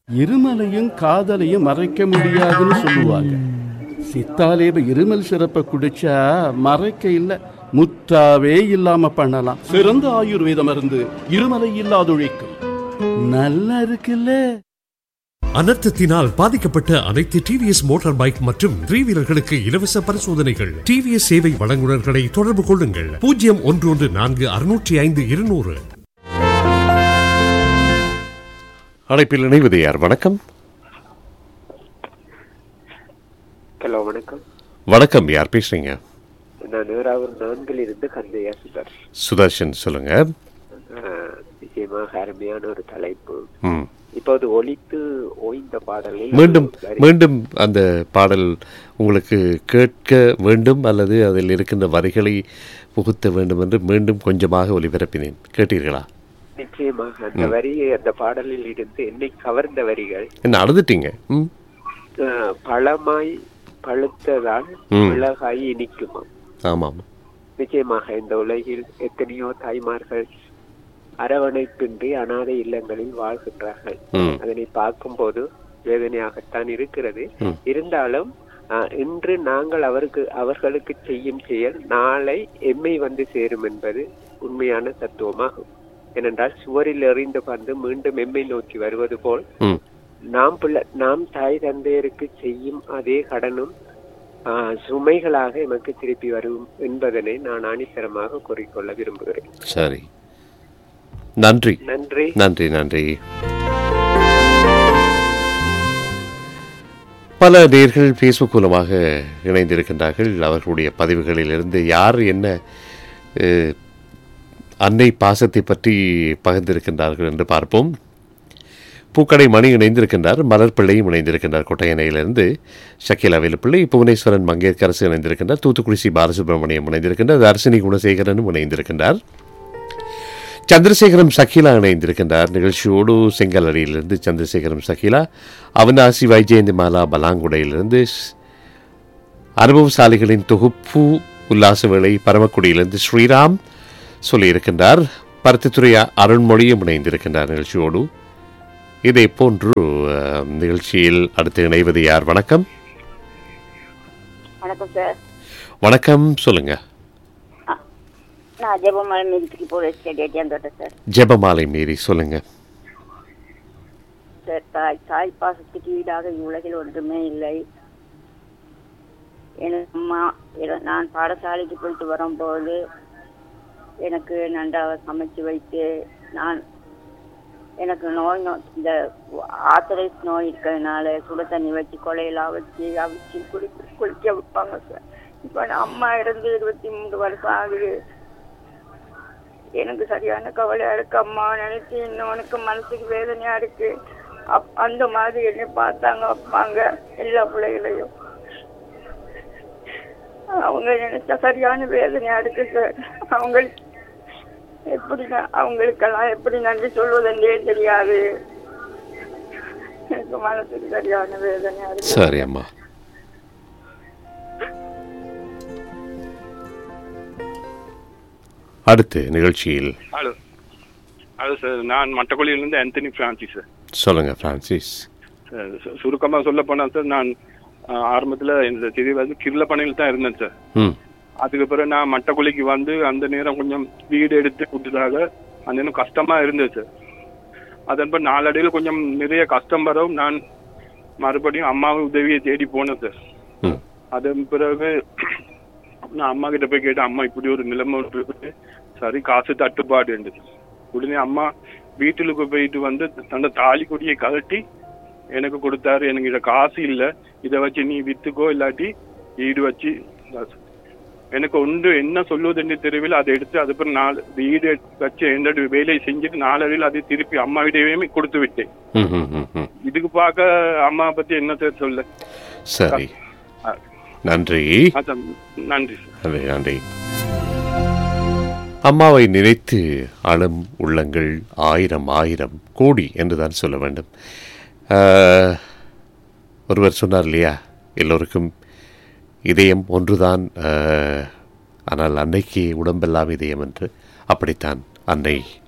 இருமலையும் காதலையும் மறைக்க முடியாதுன்னு சொல்லுவாங்க. சித்தாலேப இருமல் சிறப்பை குடிச்சா மறைக்க இல்ல, முற்றாவே இல்லாம பண்ணலாம். சிறந்த ஆயுர்வேத மருந்து இருமலை இல்லாதொழிக்கும். நல்லா இருக்குல்ல. அனர்த்தத்தினால் பாதிக்கப்பட்ட அனைத்து டிவிஎஸ் மோட்டார் பைக் மற்றும் 3 வீலர்களுக்கு இலவச பரிசோதனைகள். டிவிஎஸ் சேவை வழங்குநர்களை தொடர்பு கொள்ளுங்கள். 0114-605-200. அழைப்பில் இணைவது யார்? வணக்கம். ஹலோ, வணக்கம். வணக்கம், யார் பேசுறீங்க? நான் நேராவூர் 4 இருந்து கந்தையா சுதர்ஷன். சொல்லுங்க. நிச்சயமாக அருமையான ஒரு தலைப்பு. இப்போது ஒலித்து ஓய்ந்த பாடலில் மீண்டும் அந்த பாடல் உங்களுக்கு கேட்க வேண்டும் அல்லது அதில் இருக்கின்ற வரிகளை புகுத்த வேண்டும் என்று மீண்டும் கொஞ்சமாக ஒலிபரப்பினேன். கேட்டீர்களா? நிச்சயமாக அந்த வரி, அந்த பாடலில் இருந்து என்னை கவர்ந்த வரிகள். என்ன அழுதுட்டீங்க? பழமாய் பழுத்ததால் மிளகாய் இனிக்குமா. ஆமாம், நிச்சயமாக இந்த உலகில் எத்தனையோ தாய்மார்கள் அரவணைப்பின்றி அனாதை இல்லங்களில் வாழ்கின்றார்கள். அதனை பார்க்கும் போது வேதனையாகத்தான் இருக்கிறது. இருந்தாலும் இன்று நாங்கள் அவர்களுக்கு செய்யும் செயல் நாளை எம்மை வந்து சேரும் என்பது உண்மையான தத்துவமாகும். ஏனென்றால் சுவரில் எறிந்து பந்து மீண்டும் எம்மை நோக்கி வருவது போல் நாம் தாய் தந்தையருக்கு செய்யும் அதே கடனும் சுமைகளாக எமக்கு திருப்பி வரும் என்பதனை நான் ஆணித்தரமாக கூறிக்கொள்ள விரும்புகிறேன். சரி, நன்றி நன்றி நன்றி நன்றி. பல நேர்கள் ஃபேஸ்புக் மூலமாக இணைந்திருக்கின்றார்கள். அவர்களுடைய பதிவுகளிலிருந்து யார் என்ன அன்னை பாசத்தை பற்றி பகிர்ந்திருக்கின்றார்கள் என்று பார்ப்போம். பூக்கடை மணி இணைந்திருக்கின்றார். மலர்பிள்ளையும் இணைந்திருக்கின்றார். கொட்டையணையிலிருந்து ஷக்கீலா வேலுப்பிள்ளை. புவனேஸ்வரன் மங்கேற்கரசு இணைந்திருக்கின்றார். தூத்துக்குடி சி பாலசுப்ரமணியம் இணைந்திருக்கின்றார். தர்சினி குணசேகரனும் இணைந்திருக்கின்றார். சந்திரசேகரம் சக்கீலா இணைந்திருக்கின்றார் நிகழ்ச்சியோடு. செங்கலடியிலிருந்து சந்திரசேகரம் சக்கீலா. அவினாசி வைஜெயந்தி மாலா பலாங்குடையிலிருந்து. அனுபவசாலிகளின் தொகுப்பு உல்லாச வேளை பரமக்குடியிலிருந்து ஸ்ரீராம் சொல்லியிருக்கின்றார். பருத்தித்துறை அருண்மொழியும் இணைந்திருக்கின்றார் நிகழ்ச்சியோடு. இதே போன்று நிகழ்ச்சியில் அடுத்து இணைவது யார்? வணக்கம். வணக்கம் சார். வணக்கம், சொல்லுங்க. நான் ஜெபமாலை மீறி போலீஸ் ஸ்டேஷன் சார். ஜெபமாலை மீறி சொல்லுங்க சார். தாய் பாசத்துக்கு ஈடாக உலகில் ஒன்றுமே இல்லை. என் அம்மா நான் பாடசாலைக்கு போயிட்டு வரும்போது எனக்கு நன்றாக சமைச்சு வைத்து, எனக்கு இந்த ஆத்தரைஸ் நோய் இருக்கிறதுனால சுட தண்ணி வச்சு கொலையெல்லாம் வச்சு அவிச்சு குளிக்க வைப்பாங்க சார். இப்போ நான் அம்மா இருந்து 23 வருஷம் ஆகுது. எனக்கு சரியான கவலையா இருக்கு. அம்மா நினைச்சு இன்னொன்னுக்கு மனசுக்கு வேதனையா இருக்கு. அந்த மாதிரி என்னை பார்த்தாங்க வைப்பாங்க எல்லா பிள்ளைகளையும். அவங்க நினைச்சா சரியான வேதனையா இருக்கு சார். அவங்களுக்கெல்லாம் எப்படி நன்றி சொல்வதென்றே தெரியாது. எனக்கு மனசுக்கு சரியான வேதனையா இருக்கு. சரி அம்மா. அடுத்து நிகழ்ச்சியில் ஹலோ சார், நான் மட்டக்குழியிலிருந்து ஆந்தனி பிரான்சிஸ் சார். சொல்லுங்க பிரான்சிஸ். சுருக்கமாக சொல்ல போனா சார், நான் ஆரம்பத்தில் இந்த திரு கிருளப்பனையில் தான் இருந்தேன் சார். அதுக்கு பிறகு நான் மட்டக்குழிக்கு வந்து அந்த நேரம் கொஞ்சம் வீடு எடுத்து கொடுத்ததாக அந்த நேரம் கஷ்டமா இருந்தது சார். அதன் பிறகு நாளடைவில் கொஞ்சம் நிறைய கஷ்டம் வரவும் நான் மறுபடியும் அம்மாவை உதவியை தேடி போனேன் சார். அதன் பிறகு நான் அம்மா கிட்ட போய் கேட்டேன், அம்மா இப்படி ஒரு நிலைமை இருக்குது, சரி காசு தட்டுப்பாடு இருந்தது. உடனே அம்மா வீட்டுக்கு போயிட்டு வந்து தந்த தாலி கொடியை கழட்டி எனக்கு கொடுத்தாரு. எனக்கு இதை காசு இல்லை, இதை வச்சு நீ வித்துக்கோ, இல்லாட்டி வீடு வச்சு. எனக்கு ஒன்று என்ன சொல்லுவதுன்னு தெரியவில்லை. அதை எடுத்து அதுக்கப்புறம் வீடு வச்சு எந்த வேலையை செஞ்சுட்டு நாளடைவில் அதை திருப்பி அம்மா விடவே கொடுத்து விட்டேன். இதுக்கு பார்க்க அம்மா பத்தி என்ன சார் சொல்ல. சரி, நன்றி நன்றி நன்றி. அம்மாவை நினைத்து அழும் உள்ளங்கள் 1000 கோடி என்றுதான் சொல்ல வேண்டும். ஒருவர் சொன்னார் இல்லையா, எல்லோருக்கும் இதயம் ஒன்றுதான், ஆனால் அன்னைக்கு உடம்பெல்லாம் இதயம் என்று. அப்படித்தான் அன்னை